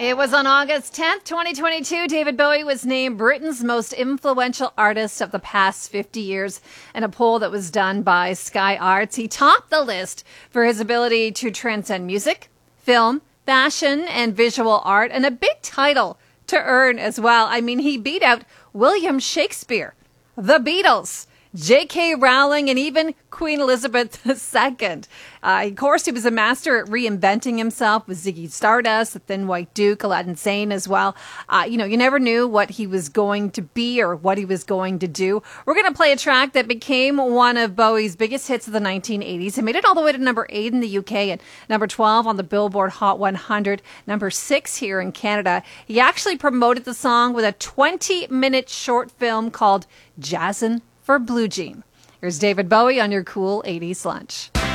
It was on August 10th, 2022. David Bowie was named Britain's most influential artist of the past 50 years in a poll that was done by Sky Arts. He topped the list for his ability to transcend music, film, fashion, and visual art, and a big title to earn as well. I mean, he beat out William Shakespeare, the Beatles, J.K. Rowling, and even Queen Elizabeth II. Of course, he was a master at reinventing himself with Ziggy Stardust, The Thin White Duke, Aladdin Sane as well. You never knew what he was going to be or what he was going to do. We're going to play a track that became one of Bowie's biggest hits of the 1980s. It made it all the way to number 8 in the UK and number 12 on the Billboard Hot 100, number 6 here in Canada. He actually promoted the song with a 20-minute short film called Jazzin' for Blue Jean. Here's David Bowie on your Cool 80s Lunch.